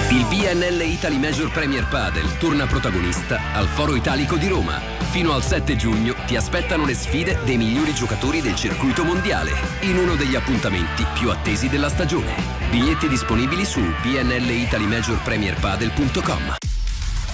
Il BNL Italy Major Premier Padel torna protagonista al Foro Italico di Roma. Fino al 7 giugno ti aspettano le sfide dei migliori giocatori del circuito mondiale, in uno degli appuntamenti più attesi della stagione. Biglietti disponibili su bnlitalymajorpremierpadel.com.